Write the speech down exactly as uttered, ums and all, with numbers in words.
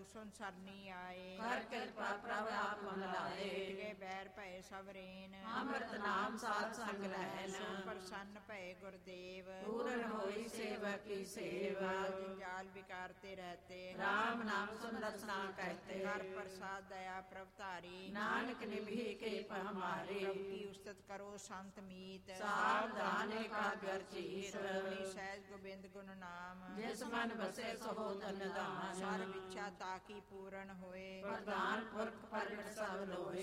ਸੁਨ ਸਰਨੀ ਆਏ। ਕਰ ਕਿਰਪਾ ਪ੍ਰਭ ਆਪ ਮਲਾਏ। ਗਏ ਬੈਰ ਭਏ ਸਵਰੇਨ। ਅੰਮ੍ਰਿਤ ਨਾਮ ਸਾਧ ਸੰਗ ਲੈਨ। ਸੋ ਪ੍ਰਸੰਨ ਭਏ ਗੁਰਦੇਵ। ਪੂਰਨ ਹੋਈ ਸੇਵਕ ਕੀ ਸੇਵਾ। ਜੰਜਾਲ ਵਿਕਾਰ ਤੇ ਰਹਤੇ। ਰਾਮ ਨਾਮ ਸੁਨ ਰਸਨਾ कहते। ਹਰ ਪ੍ਰਸਾਦ ਦਇਆ ਪ੍ਰਭ ਧਾਰੀ। ਨਾਨਕ ਨਿਭੀ ਕਿਰਪਾ ਹਮਾਰੀ। ਪ੍ਰਭ ਕੀ ਉਸਤਤ ਕਰੋ ਸੰਤ ਮੀਤ। ਸਾਵਧਾਨ एकाग्र चीत। ਸੁਣੀ ਸਹਿਜ ਗੋਬਿੰਦ ਗੁਣ ਨਾਮ। जिस मन बसे सो धन दान। ਸਰਬ ਇੱਛਾ ਤਾਕੀ ਪੂਰਨ ਹੋਏ। प्रधान पुरख प्रगट सब लोए।